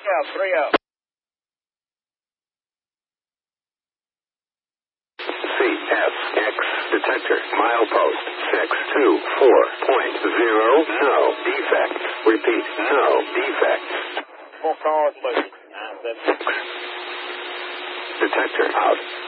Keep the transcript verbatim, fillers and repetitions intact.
out, three out. C S X detector, milepost six two four point zero, no defects. Repeat, no defects. Four cars loose. And then... Detector out.